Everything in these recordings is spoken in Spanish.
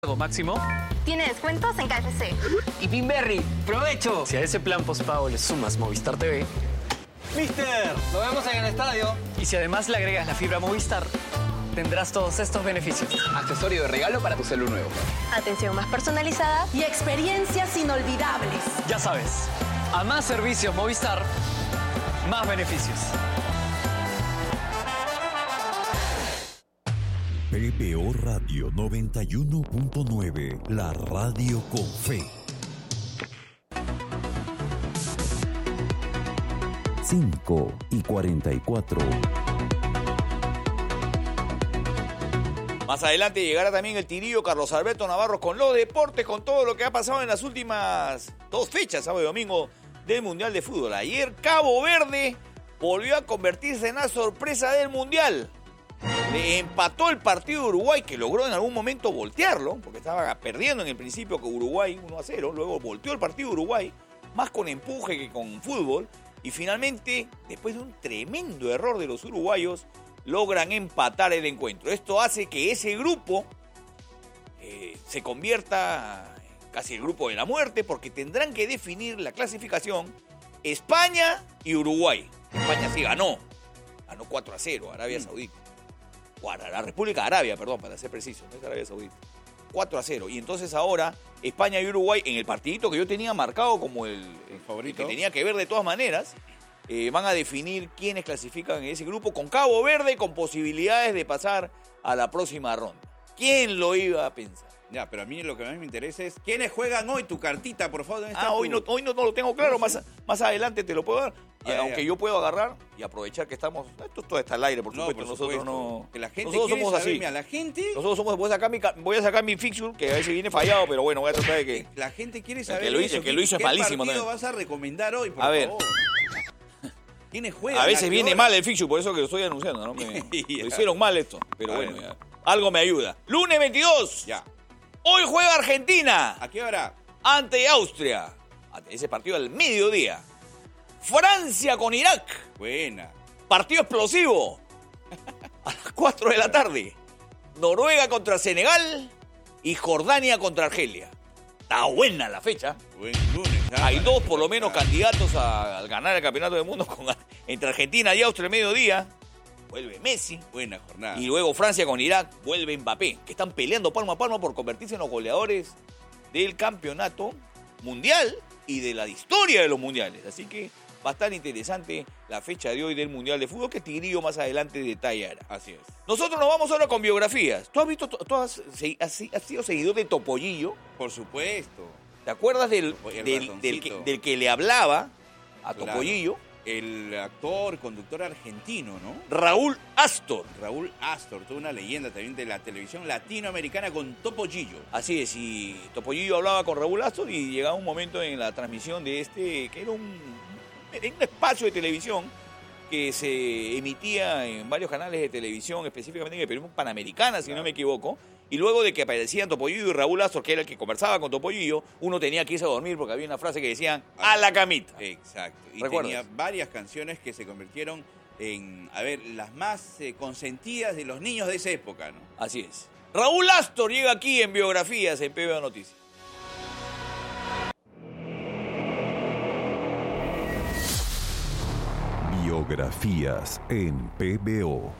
Máximo. Tiene descuentos en KFC. Y Pinberry, ¡provecho! Si a ese plan postpago le sumas Movistar TV. ¡Mister! Nos vemos en el estadio. Y si además le agregas la fibra Movistar, tendrás todos estos beneficios. Accesorio de regalo para tu celu nuevo. Atención más personalizada y experiencias inolvidables. Ya sabes, a más servicios Movistar, más beneficios. PBO Radio 91.9, la radio con fe. 5:44. Más adelante llegará también el tirillo Carlos Alberto Navarro con los deportes, con todo lo que ha pasado en las últimas 2 fechas, sábado y domingo, del Mundial de Fútbol. Ayer Cabo Verde volvió a convertirse en la sorpresa del Mundial. Le empató el partido de Uruguay, que logró en algún momento voltearlo, porque estaba perdiendo en el principio con Uruguay 1-0, luego volteó el partido de Uruguay, más con empuje que con fútbol, y finalmente, después de un tremendo error de los uruguayos, logran empatar el encuentro. Esto hace que ese grupo se convierta en casi el grupo de la muerte, porque tendrán que definir la clasificación España y Uruguay. España sí ganó 4-0 a Arabia Saudita. O a la República de Arabia, perdón, para ser preciso, no es Arabia Saudita. 4-0. Y entonces ahora España y Uruguay, en el partidito que yo tenía marcado como el favorito, que tenía que ver de todas maneras, van a definir quiénes clasifican en ese grupo, con Cabo Verde con posibilidades de pasar a la próxima ronda. ¿Quién lo iba a pensar? Ya, pero a mí lo que más me interesa es ¿quiénes juegan hoy? Tu cartita, por favor. Hoy no lo tengo claro, más adelante te lo puedo dar. Aunque yo puedo agarrar y aprovechar que estamos... Esto todo está al aire, por supuesto. Nosotros no... Que la gente nosotros somos así. Mira, la gente... Nosotros somos... Voy a sacar mi fixture, que a veces viene fallado, pero bueno, voy a tratar de que... La gente quiere saber el que lo hizo es malísimo. ¿Qué partido vas a recomendar hoy, por favor? ¿Quiénes juegan? A veces viene mal el fixture, por eso que lo estoy anunciando, ¿no? Lo hicieron mal esto, pero bueno, ya. Algo me ayuda. Lunes 22. Ya. Hoy juega Argentina. ¿A qué hora? Ante Austria. Ese partido al mediodía. Francia con Irak. Buena. Partido explosivo. A las 4 de la tarde. Noruega contra Senegal y Jordania contra Argelia. Está buena la fecha. Buen lunes. Hay 2 por lo menos candidatos a ganar el campeonato del mundo entre Argentina y Austria al mediodía. Vuelve Messi. Buena jornada. Y luego Francia con Irak. Vuelve Mbappé. Que están peleando palmo a palmo por convertirse en los goleadores del campeonato mundial y de la historia de los mundiales. Así que va a estar interesante la fecha de hoy del Mundial de Fútbol, que Tigrillo más adelante detallará. Así es. Nosotros nos vamos ahora con biografías. ¿Tú has visto, has sido seguidor de Topollillo? Por supuesto. ¿Te acuerdas del que le hablaba a Topollillo? El actor, conductor argentino, ¿no? Raúl Astor. Raúl Astor, toda una leyenda también de la televisión latinoamericana con Topollillo. Así es, y Topollillo hablaba con Raúl Astor y llegaba un momento en la transmisión de que era un espacio de televisión que se emitía en varios canales de televisión, específicamente en el Perú Panamericana, si no me equivoco, y luego de que aparecían Topollillo y Raúl Astor, que era el que conversaba con Topollillo, uno tenía que irse a dormir porque había una frase que decían, a la camita. Exacto. Y ¿recuerdas? Tenía varias canciones que se convirtieron en, las más consentidas de los niños de esa época, ¿no? Así es. Raúl Astor llega aquí en Biografías en PBO Noticias. Biografías en PBO.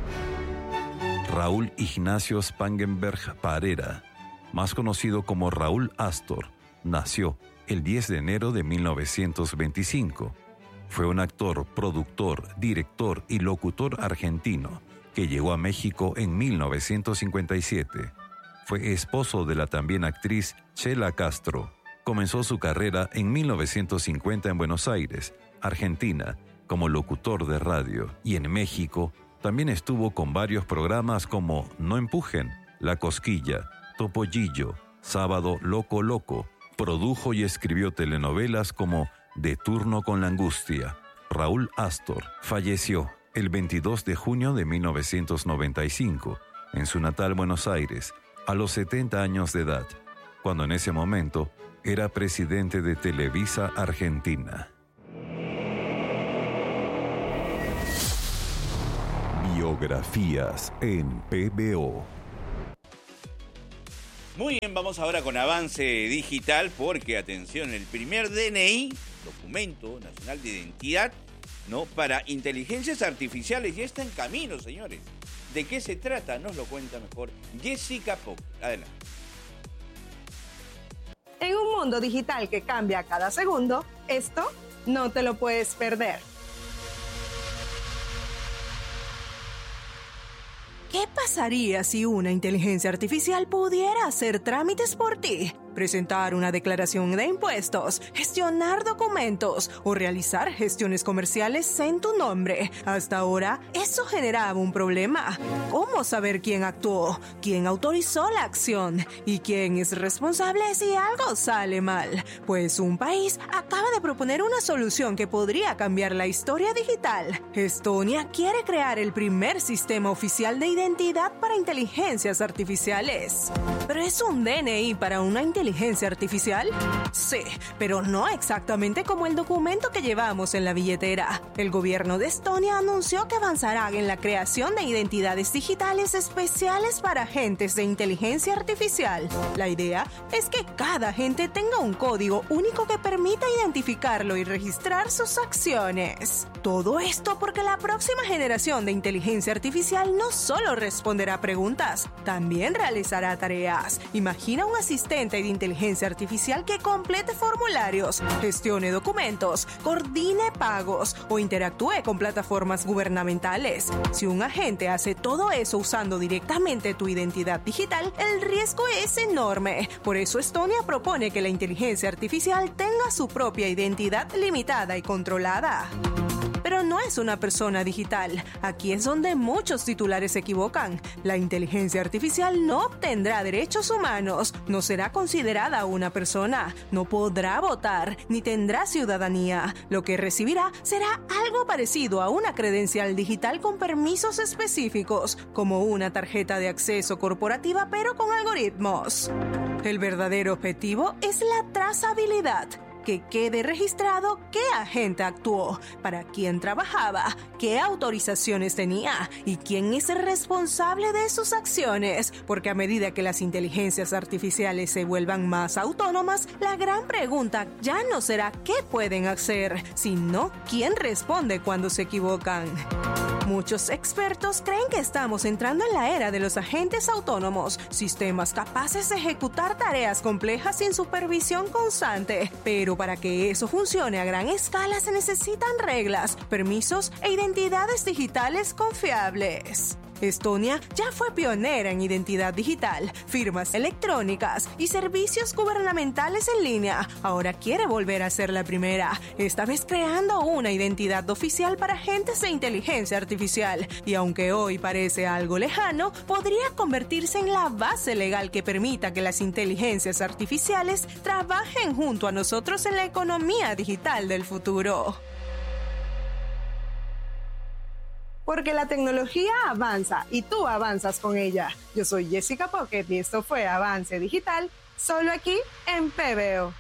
Raúl Ignacio Spangenberg Parera, más conocido como Raúl Astor, nació el 10 de enero de 1925. Fue un actor, productor, director y locutor argentino que llegó a México en 1957. Fue esposo de la también actriz Chela Castro. Comenzó su carrera en 1950 en Buenos Aires, Argentina, como locutor de radio, y en México también estuvo con varios programas como No Empujen, La Cosquilla, Topollillo, Sábado Loco Loco. Produjo y escribió telenovelas como De Turno con la Angustia. Raúl Astor falleció el 22 de junio de 1995 en su natal Buenos Aires, a los 70 años de edad, cuando en ese momento era presidente de Televisa Argentina. Biografías en PBO. Muy bien, vamos ahora con avance digital porque, atención, el primer DNI, Documento Nacional de Identidad, ¿no?, para inteligencias artificiales ya está en camino, señores. ¿De qué se trata? Nos lo cuenta mejor Jessica Pop. Adelante. En un mundo digital que cambia cada segundo, esto no te lo puedes perder. ¿Qué pasaría si una inteligencia artificial pudiera hacer trámites por ti? Presentar una declaración de impuestos, gestionar documentos o realizar gestiones comerciales en tu nombre. Hasta ahora, eso generaba un problema. ¿Cómo saber quién actuó, quién autorizó la acción y quién es responsable si algo sale mal? Pues un país acaba de proponer una solución que podría cambiar la historia digital. Estonia quiere crear el primer sistema oficial de identidad para inteligencias artificiales. ¿Pero es un DNI para una inteligencia artificial? Sí, pero no exactamente como el documento que llevamos en la billetera. El gobierno de Estonia anunció que avanzará en la creación de identidades digitales especiales para agentes de inteligencia artificial. La idea es que cada agente tenga un código único que permita identificarlo y registrar sus acciones. Todo esto porque la próxima generación de inteligencia artificial no solo responderá preguntas, también realizará tareas. Imagina un asistente de inteligencia artificial que complete formularios, gestione documentos, coordine pagos o interactúe con plataformas gubernamentales. Si un agente hace todo eso usando directamente tu identidad digital, el riesgo es enorme. Por eso Estonia propone que la inteligencia artificial tenga su propia identidad limitada y controlada. Pero no es una persona digital. Aquí es donde muchos titulares se equivocan. La inteligencia artificial no obtendrá derechos humanos, no será considerada una persona, no podrá votar, ni tendrá ciudadanía. Lo que recibirá será algo parecido a una credencial digital con permisos específicos, como una tarjeta de acceso corporativa, pero con algoritmos. El verdadero objetivo es la trazabilidad. Que quede registrado qué agente actuó, para quién trabajaba, qué autorizaciones tenía y quién es el responsable de sus acciones. Porque a medida que las inteligencias artificiales se vuelvan más autónomas, la gran pregunta ya no será qué pueden hacer, sino quién responde cuando se equivocan. Muchos expertos creen que estamos entrando en la era de los agentes autónomos, sistemas capaces de ejecutar tareas complejas sin supervisión constante. Pero para que eso funcione a gran escala se necesitan reglas, permisos e identidades digitales confiables. Estonia ya fue pionera en identidad digital, firmas electrónicas y servicios gubernamentales en línea. Ahora quiere volver a ser la primera, esta vez creando una identidad oficial para agentes de inteligencia artificial. Y aunque hoy parece algo lejano, podría convertirse en la base legal que permita que las inteligencias artificiales trabajen junto a nosotros en la economía digital del futuro. Porque la tecnología avanza y tú avanzas con ella. Yo soy Jessica Pocket y esto fue Avance Digital, solo aquí en PBO.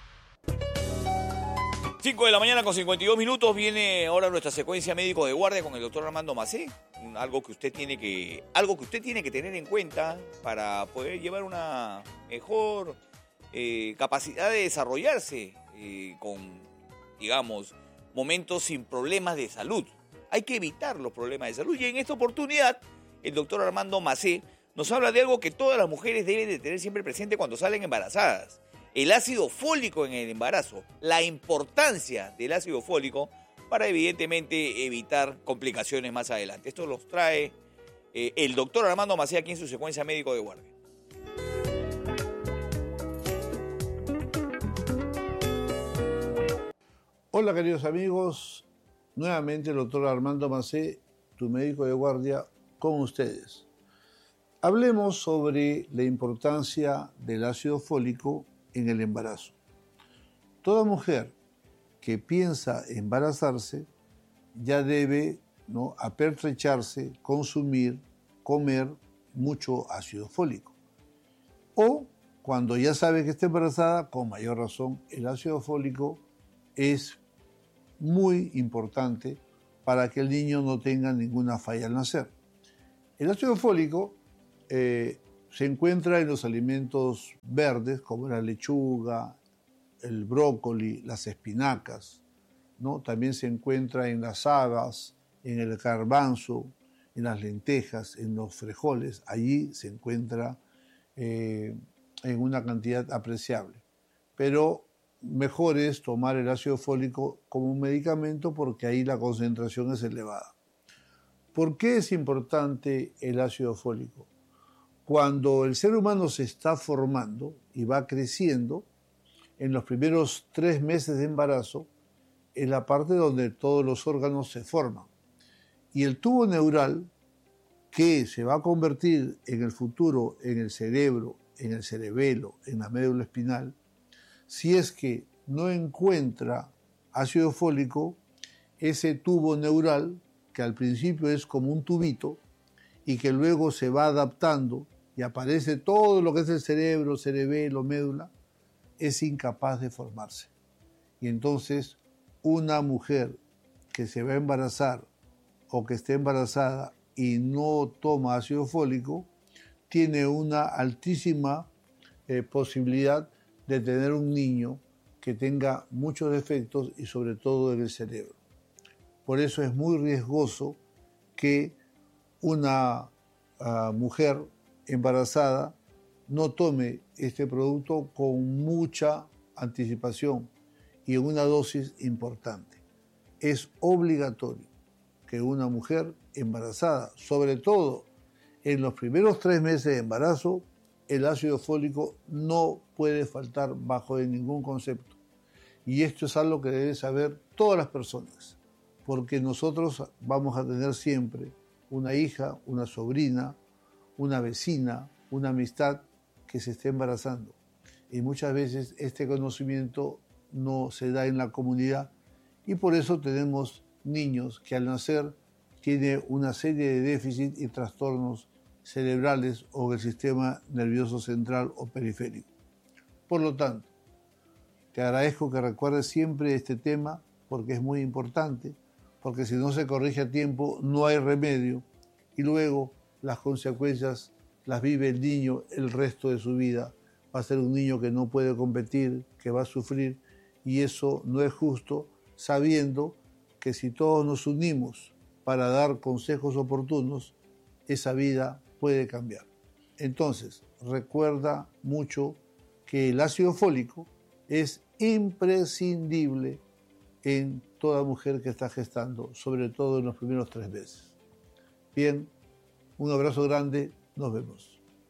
5 de la mañana con 52 minutos. Viene ahora nuestra secuencia médico de guardia con el doctor Armando Macé. Algo que usted tiene que tener en cuenta para poder llevar una mejor capacidad de desarrollarse con, digamos, momentos sin problemas de salud. Hay que evitar los problemas de salud. Y en esta oportunidad, el doctor Armando Macé nos habla de algo que todas las mujeres deben de tener siempre presente cuando salen embarazadas. El ácido fólico en el embarazo. La importancia del ácido fólico para, evidentemente, evitar complicaciones más adelante. Esto los trae el doctor Armando Macé aquí en su secuencia médico de guardia. Hola, queridos amigos. Nuevamente el doctor Armando Macé, tu médico de guardia, con ustedes. Hablemos sobre la importancia del ácido fólico en el embarazo. Toda mujer que piensa embarazarse ya debe, ¿no?, apertrecharse, consumir, comer mucho ácido fólico. O cuando ya sabe que está embarazada, con mayor razón, el ácido fólico es muy importante para que el niño no tenga ninguna falla al nacer. El ácido fólico Se encuentra en los alimentos verdes como la lechuga, el brócoli, las espinacas, ¿no? También se encuentra en las habas, en el garbanzo, en las lentejas, en los frijoles. Allí se encuentra en una cantidad apreciable. Pero mejor es tomar el ácido fólico como un medicamento porque ahí la concentración es elevada. ¿Por qué es importante el ácido fólico? Cuando el ser humano se está formando y va creciendo, en los primeros 3 meses de embarazo, es la parte donde todos los órganos se forman. Y el tubo neural, que se va a convertir en el futuro en el cerebro, en el cerebelo, en la médula espinal, si es que no encuentra ácido fólico, ese tubo neural, que al principio es como un tubito y que luego se va adaptando y aparece todo lo que es el cerebro, cerebelo, médula, es incapaz de formarse. Y entonces una mujer que se va a embarazar o que esté embarazada y no toma ácido fólico, tiene una altísima posibilidad de tener un niño que tenga muchos defectos y sobre todo en el cerebro. Por eso es muy riesgoso que una mujer embarazada no tome este producto con mucha anticipación y en una dosis importante. Es obligatorio que una mujer embarazada, sobre todo en los primeros 3 meses de embarazo, el ácido fólico no puede faltar bajo de ningún concepto. Y esto es algo que deben saber todas las personas, porque nosotros vamos a tener siempre una hija, una sobrina, una vecina, una amistad que se esté embarazando. Y muchas veces este conocimiento no se da en la comunidad y por eso tenemos niños que al nacer tienen una serie de déficits y trastornos cerebrales o del sistema nervioso central o periférico. Por lo tanto, te agradezco que recuerdes siempre este tema porque es muy importante, porque si no se corrige a tiempo no hay remedio y luego las consecuencias las vive el niño el resto de su vida. Va a ser un niño que no puede competir, que va a sufrir y eso no es justo, sabiendo que si todos nos unimos para dar consejos oportunos, esa vida puede cambiar. Entonces, recuerda mucho que el ácido fólico es imprescindible en toda mujer que está gestando, sobre todo en los primeros 3 meses. Bien, un abrazo grande, nos vemos.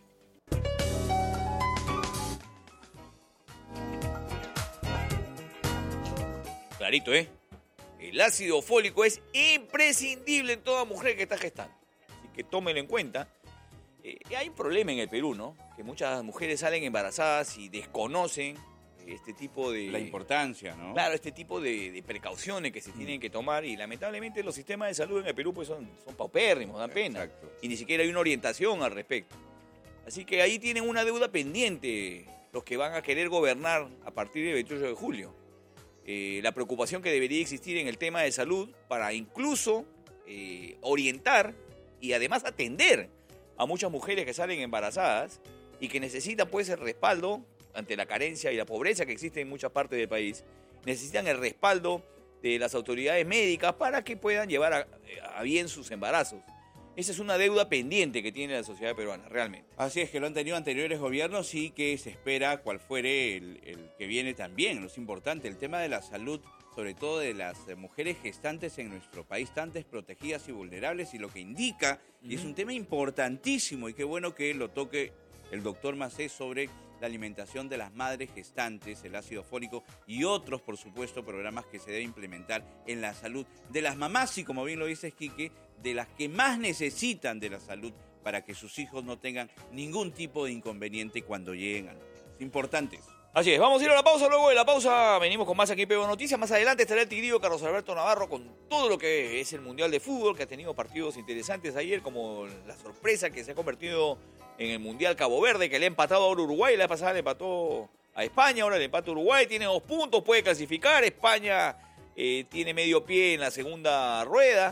Clarito, ¿eh? El ácido fólico es imprescindible en toda mujer que está gestando. Así que tómenlo en cuenta. Hay un problema en el Perú, ¿no? Que muchas mujeres salen embarazadas y desconocen este tipo de... La importancia, ¿no? Claro, este tipo de precauciones que se tienen que tomar y lamentablemente los sistemas de salud en el Perú pues son paupérrimos, dan pena. Exacto. Y ni siquiera hay una orientación al respecto. Así que ahí tienen una deuda pendiente los que van a querer gobernar a partir del 28 de julio. La preocupación que debería existir en el tema de salud para incluso orientar y además atender a muchas mujeres que salen embarazadas y que necesitan pues el respaldo ante la carencia y la pobreza que existe en muchas partes del país. Necesitan el respaldo de las autoridades médicas para que puedan llevar a bien sus embarazos. Esa es una deuda pendiente que tiene la sociedad peruana, realmente. Así es, que lo han tenido anteriores gobiernos y que se espera cuál fuere el que viene también. Lo es importante, el tema de la salud, sobre todo de las mujeres gestantes en nuestro país, tan desprotegidas y vulnerables, y lo que indica, y es un tema importantísimo, y qué bueno que lo toque el doctor Macé sobre la alimentación de las madres gestantes, el ácido fólico y otros, por supuesto, programas que se deben implementar en la salud de las mamás y, como bien lo dice Quique, de las que más necesitan de la salud para que sus hijos no tengan ningún tipo de inconveniente cuando lleguen a la vejez. Importantes. Así es, vamos a ir a la pausa, luego de la pausa venimos con más aquí en PBO Noticias. Más adelante estará el tigrillo Carlos Alberto Navarro con todo lo que es el Mundial de Fútbol, que ha tenido partidos interesantes ayer, como la sorpresa que se ha convertido en el Mundial Cabo Verde, que le ha empatado a Uruguay, la pasada le empató a España, ahora le empata a Uruguay, tiene 2 puntos, puede clasificar, España tiene medio pie en la segunda rueda.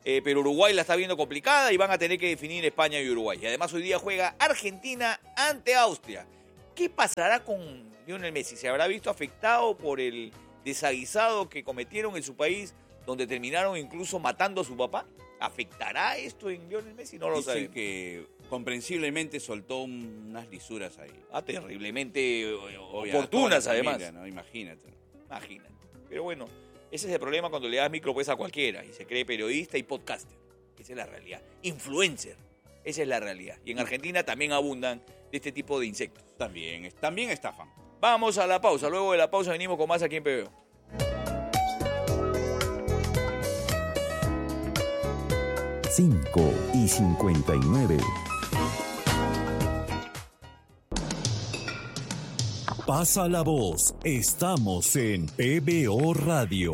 pero Uruguay la está viendo complicada y van a tener que definir España y Uruguay. Y además hoy día juega Argentina ante Austria. ¿Qué pasará con Lionel Messi? ¿Se habrá visto afectado por el desaguisado que cometieron en su país, donde terminaron incluso matando a su papá? ¿Afectará esto en Lionel Messi? No lo sabemos. Dicen que comprensiblemente soltó unas lisuras ahí. Terriblemente oportunas, familia, además. ¿no? Imagínate. Pero bueno, ese es el problema cuando le das micro pues a cualquiera y se cree periodista y podcaster. Esa es la realidad. Influencer. Esa es la realidad. Y en Argentina también abundan de este tipo de insectos. También estafan. Vamos a la pausa. Luego de la pausa venimos con más aquí en PBO. 5:59. Pasa la voz. Estamos en PBO Radio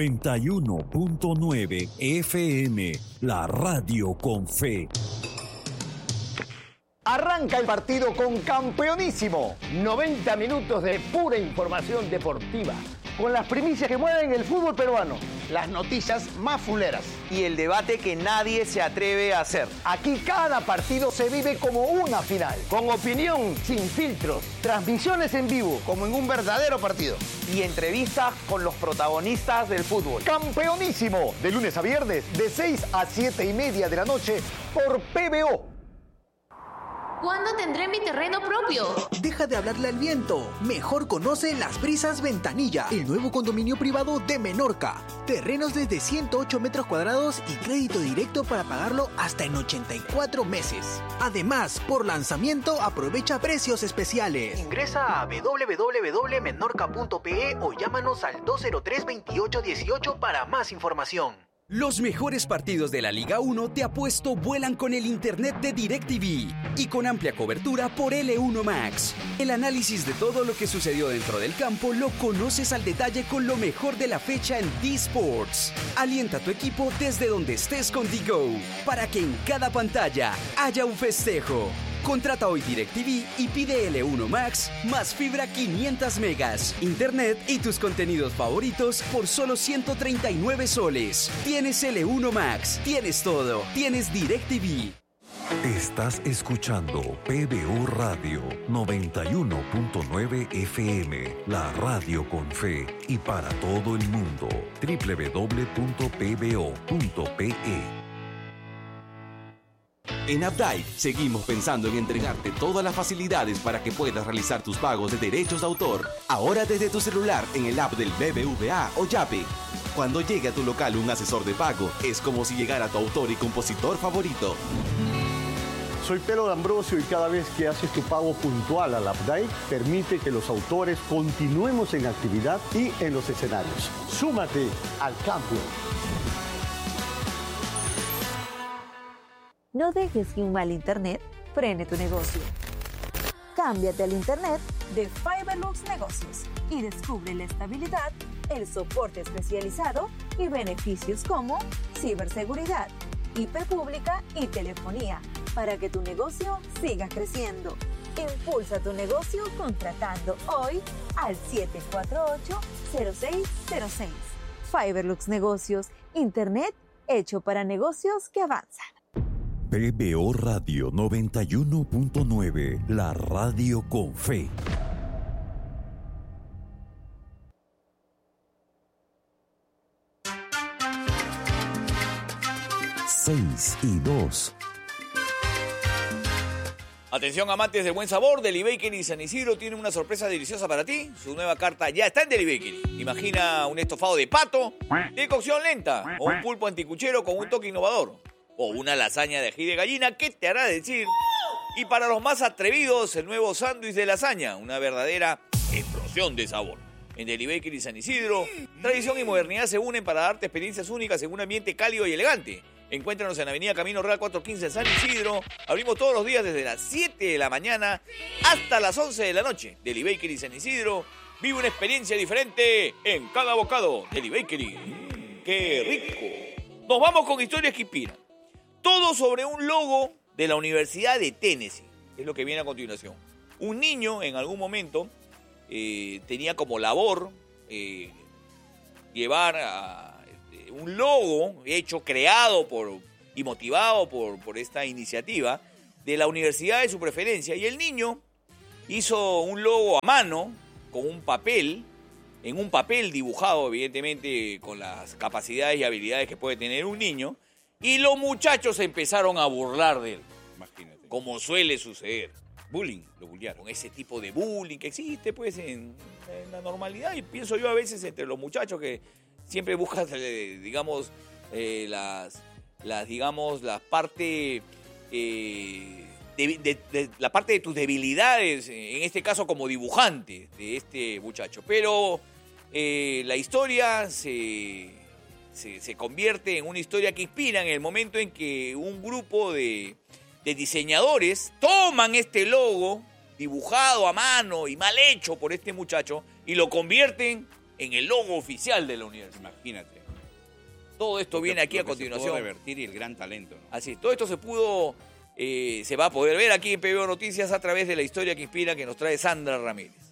91.9 FM, la radio con fe. Arranca el partido con Campeonísimo. 90 minutos de pura información deportiva, con las primicias que mueven el fútbol peruano, las noticias más fuleras y el debate que nadie se atreve a hacer. Aquí cada partido se vive como una final, con opinión sin filtros, transmisiones en vivo, como en un verdadero partido, y entrevistas con los protagonistas del fútbol. Campeonísimo, de lunes a viernes, de 6 a 7:30 de la noche, por PBO. ¿Cuándo tendré mi terreno propio? Deja de hablarle al viento. Mejor conoce Las Brisas Ventanilla, el nuevo condominio privado de Menorca. Terrenos desde 108 metros cuadrados y crédito directo para pagarlo hasta en 84 meses. Además, por lanzamiento aprovecha precios especiales. Ingresa a www.menorca.pe o llámanos al 203-2818 para más información. Los mejores partidos de la Liga 1 te apuesto vuelan con el internet de DirecTV y con amplia cobertura por L1 Max. El análisis de todo lo que sucedió dentro del campo lo conoces al detalle con lo mejor de la fecha en D-Sports. Alienta a tu equipo desde donde estés con D-Go para que en cada pantalla haya un festejo. Contrata hoy DirecTV y pide L1 Max más fibra 500 megas, internet y tus contenidos favoritos por solo 139 soles. Tienes L1 Max, tienes todo, tienes DirecTV. Estás escuchando PBO Radio 91.9 FM, la radio con fe y para todo el mundo. www.pbo.pe. En Updike seguimos pensando en entregarte todas las facilidades para que puedas realizar tus pagos de derechos de autor. Ahora desde tu celular en el app del BBVA o Yape. Cuando llegue a tu local un asesor de pago, es como si llegara tu autor y compositor favorito. Soy Pedro D'Ambrosio y cada vez que haces tu pago puntual al Updike, permite que los autores continuemos en actividad y en los escenarios. Súmate al cambio. No dejes que un mal internet frene tu negocio. Cámbiate al internet de Fiberlux Negocios y descubre la estabilidad, el soporte especializado y beneficios como ciberseguridad, IP pública y telefonía para que tu negocio siga creciendo. Impulsa tu negocio contratando hoy al 748-0606. Fiberlux Negocios, internet hecho para negocios que avanzan. PBO Radio 91.9, la radio con fe. Seis y 2. Atención amantes del buen sabor, Deli Bakery San Isidro tiene una sorpresa deliciosa para ti. Su nueva carta ya está en Deli Bakery. Imagina un estofado de pato de cocción lenta o un pulpo anticuchero con un toque innovador. O una lasaña de ají de gallina, ¿qué te hará decir? Y para los más atrevidos, el nuevo sándwich de lasaña, una verdadera explosión de sabor. En Deli Bakery San Isidro, tradición y modernidad se unen para darte experiencias únicas en un ambiente cálido y elegante. Encuéntranos en Avenida Camino Real 415 en San Isidro. Abrimos todos los días desde las 7 de la mañana hasta las 11 de la noche. Deli Bakery San Isidro, vive una experiencia diferente en cada bocado. Deli Bakery, ¡qué rico! Nos vamos con historias que inspiran. Todo sobre un logo de la Universidad de Tennessee, es lo que viene a continuación. Un niño en algún momento tenía como labor llevar un logo creado y motivado por esta iniciativa de la universidad de su preferencia. Y el niño hizo un logo a mano con un papel, en un papel dibujado, evidentemente, con las capacidades y habilidades que puede tener un niño. Y los muchachos empezaron a burlar de él. Imagínate. Como suele suceder. Bullying, lo bullearon. Con ese tipo de bullying que existe, pues, en la normalidad. Y pienso yo a veces entre los muchachos que siempre buscan, digamos, las partes la parte de tus debilidades, en este caso como dibujante de este muchacho. Pero la historia se convierte en una historia que inspira en el momento en que un grupo de diseñadores toman este logo dibujado a mano y mal hecho por este muchacho y lo convierten en el logo oficial de la universidad. Imagínate. Todo esto viene aquí a continuación. Se pudo revertir y el gran talento, ¿no? Así es, todo esto se va a poder ver aquí en PBO Noticias a través de la historia que inspira que nos trae Sandra Ramírez.